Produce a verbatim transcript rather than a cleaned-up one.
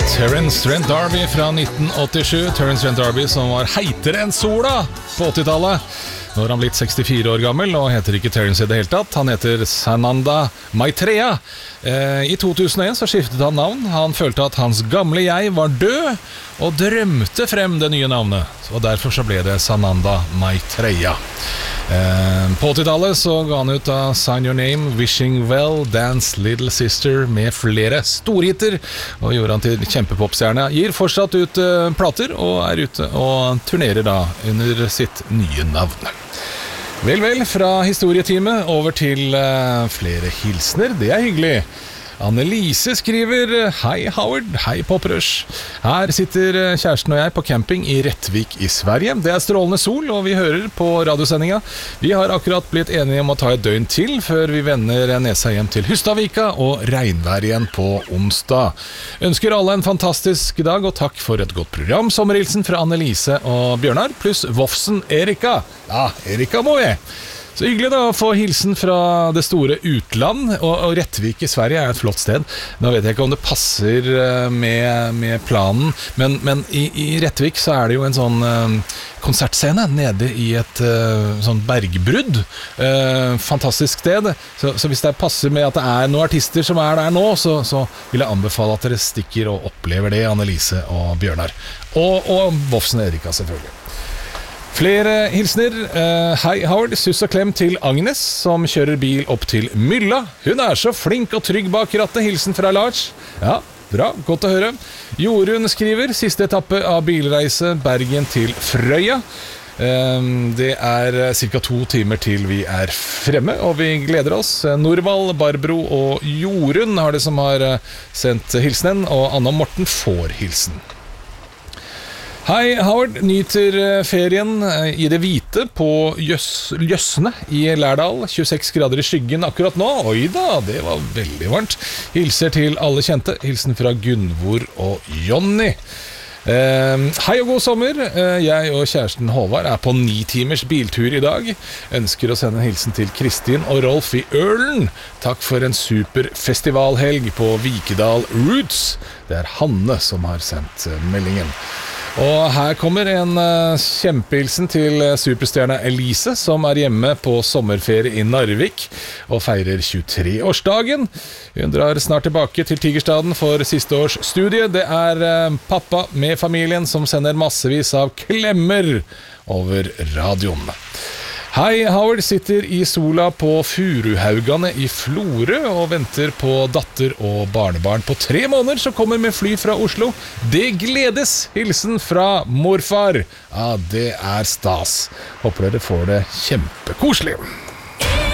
Terence Trent D'Arby fra nitten åttisju. Terence Trent D'Arby som var heitere enn sola på åttitallet. Nå har han blitt sekstifire år gammel og heter ikke Terence i det hele tatt. Han heter Sananda Maitreya. eh, I to tusen og en så skiftet han navn. Han følte at hans gamle jeg var død og drømte frem det nye navnet, og derfor så ble det Sananda Maitreya. eh, På åttitallet så ga han ut av Sign Your Name, Wishing Well, Dance Little Sister med flere storhitter, og gjorde han til kjempepopstjerne. Gir fortsatt ut eh, plater og er ute og turnerer da under sitt nye navn. Vel, vel, fra historietime over til uh, flere hilsner. Det er hyggelig. Annelise skriver: Hei Howard, hei Poprush. Her sitter kjæresten og jeg på camping i Rettvik i Sverige. Det er strålende sol, og vi hører på radiosendinga. Vi har akkurat blitt enige om å ta et døgn til før vi vender nesa hjem til Hustadvika og regnvær igjen på onsdag. Ønsker alle en fantastisk dag, og takk for et godt program. Sommerhilsen fra Annelise og Bjørnar, pluss Vofsen Erika. Ja, Erika må vi. Så hyggelig da å få hilsen fra det store utland, og, og Rettvik i Sverige er et flott sted. Nå vet jeg ikke om det passer med, med planen, men, men i, i Rettvik så er det jo en sånn uh, konsertscene nede i et uh, sånn bergbrudd. Uh, fantastisk sted. Så, så hvis det passer med at det er noen artister som er der nå, så, så vil jeg anbefale at dere stikker og opplever det, Annelise og Bjørnar. Og, og Vofsen Erika selvfølgelig. Flere hilsner. uh, Hei Howard, suss og klem til Agnes som kjører bil opp til Mylla. Hun er så flink og trygg bak rattet. Hilsen fra Lars. Ja, bra, godt å høre. Jorunn skriver: Siste etappe av bilreise Bergen til Frøya. um, Det er cirka to timer til vi er fremme, og vi gleder oss. Norvald, Barbro og Jorunn har det som har sendt hilsenen, og Anna og Morten får hilsen. Hei Howard, nyter ferien i det hvite på Jøs, Jøsne i Lærdal. tjueseks grader i skyggen akkurat nå. Oi da, det var veldig varmt. Hilser til alle kjente. Hilsen fra Gunvor og Jonny. Eh, hei og god sommer. eh, Jeg og kjæresten Håvard er på ni timers biltur i dag. Ønsker å sende en hilsen til Kristin og Rolf i Ørlen. Takk for en super festivalhelg på Vikedal Roots. Det er Hanne som har sendt meldingen. Og her kommer en uh, kjempehilsen til superstjerne Elise, som er hjemme på sommerferie i Narvik og feirer tjuetre-årsdagen. Hun drar snart tilbake til Tigerstaden for siste års studie. Det er uh, pappa med familien som sender massevis av klemmer over radioen. Hei, Howard sitter i sola på Furuhaugane i Florø og venter på datter og barnebarn på tre måneder som kommer med fly fra Oslo. Det gledes! Hilsen fra morfar. Ja, det er stas. Håper dere får det kjempekoselig.